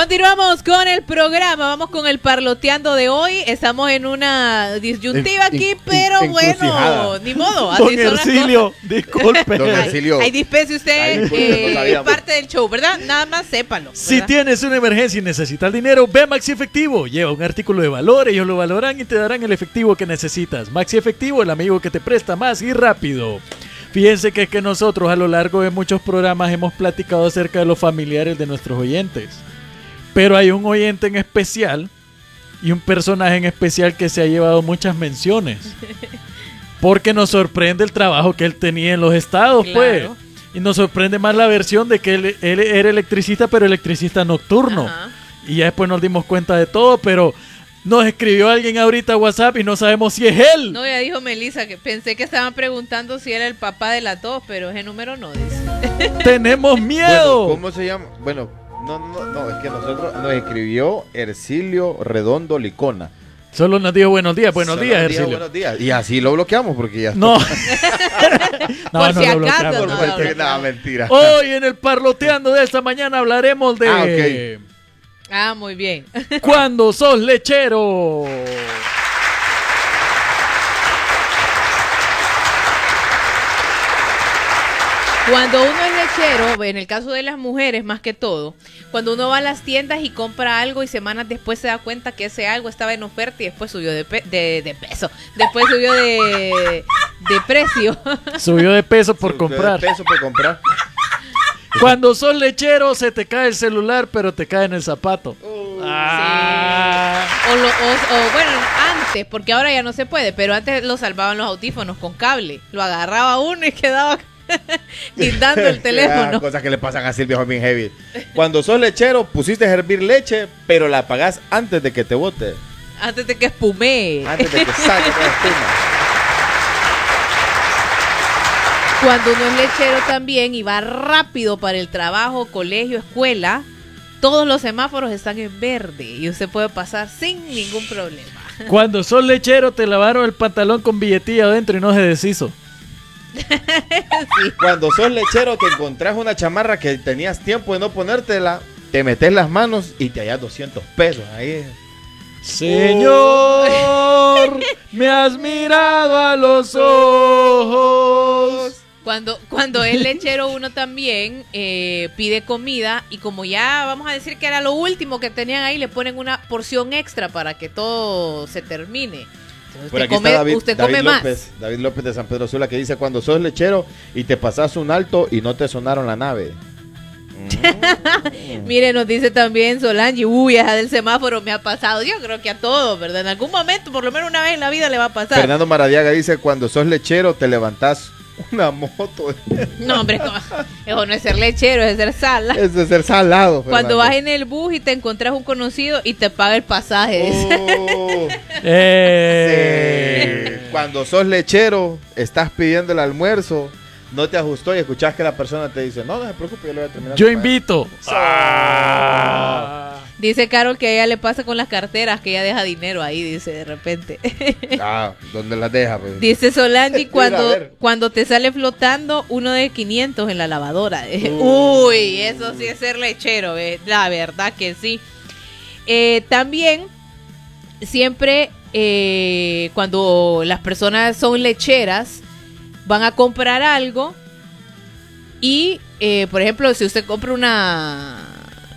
Continuamos con el programa, vamos con el parloteando de hoy. Estamos en una disyuntiva aquí, pero bueno, ni modo. Así Don Ercilio, disculpe. Don Ercilio. Ahí dispense usted, es no parte del show, ¿verdad? Nada más sépalo. ¿verdad? Si tienes una emergencia y necesitas dinero, ve a Maxi Efectivo. Lleva un artículo de valor, ellos lo valorarán y te darán el efectivo que necesitas. Maxi Efectivo, el amigo que te presta más y rápido. Fíjense que es que nosotros a lo largo de muchos programas hemos platicado acerca de los familiares de nuestros oyentes. Pero hay un oyente en especial y un personaje en especial que se ha llevado muchas menciones. Porque nos sorprende el trabajo que él tenía en los estados, claro. Pues. Y nos sorprende más la versión de que él era electricista, pero electricista nocturno. Ajá. Y ya después nos dimos cuenta de todo, pero nos escribió alguien ahorita a WhatsApp y no sabemos si es él. No, ya dijo Melissa que pensé que estaban preguntando si era el papá de la tos, pero ese número no dice. Tenemos miedo. Bueno, ¿cómo se llama? Bueno, no, es que nosotros nos escribió Ercilio Redondo Licona. Solo nos dijo buenos días, Ercilio. Buenos días. Y así lo bloqueamos porque ya no. Por si acaso. No, mentira. Hoy en el parloteando de esta mañana hablaremos de... Ah, muy bien. Cuando sos lechero. Cuando uno es lechero, en el caso de las mujeres más que todo, cuando uno va a las tiendas y compra algo y semanas después se da cuenta que ese algo estaba en oferta y después subió de peso, después subió de precio. Subió de peso por comprar. Cuando sos lechero se te cae el celular pero te cae en el zapato. Sí. O bueno, antes, porque ahora ya no se puede, pero antes lo salvaban los audífonos con cable. Lo agarraba uno y quedaba guindando el teléfono. Cosas que le pasan a Silvia bien heavy. Cuando sos lechero, pusiste a hervir leche, pero la apagás antes de que te bote. Antes de que espumee. Antes de que saque la espuma. Cuando uno es lechero también y va rápido para el trabajo, colegio, escuela, todos los semáforos están en verde y usted puede pasar sin ningún problema. Cuando sos lechero te lavaron el pantalón con billetilla adentro y no se deshizo. Sí. Cuando sos lechero te encontrás una chamarra que tenías tiempo de no ponértela, te metes las manos y te hallas 200 pesos ahí. Señor, me has mirado a los ojos. Cuando es lechero uno también pide comida y como ya vamos a decir que era lo último que tenían ahí, le ponen una porción extra para que todo se termine. Por aquí está David López de San Pedro Sula que dice: cuando sos lechero y te pasas un alto y no te sonaron la nave. Mire, nos dice también Solange, esa del semáforo me ha pasado. Yo creo que a todos, ¿verdad? En algún momento, por lo menos una vez en la vida le va a pasar. Fernando Maradiaga dice: cuando sos lechero te levantás una moto. No, hombre, eso no es ser lechero, es ser salado. Es de ser salado. Cuando vas en el bus y te encontrás un conocido y te paga el pasaje. Sí. Cuando sos lechero, estás pidiendo el almuerzo, no te ajustó y escuchás que la persona te dice: no se preocupe, yo le voy a terminar. Yo invito. Dice Carol que a ella le pasa con las carteras, que ella deja dinero ahí, dice de repente. ¿Dónde las deja? Pues? Dice Solange, cuando te sale flotando uno de 500 en la lavadora. Uy, eso sí es ser lechero, la verdad que sí. También, siempre cuando las personas son lecheras, van a comprar algo y, por ejemplo, si usted compra una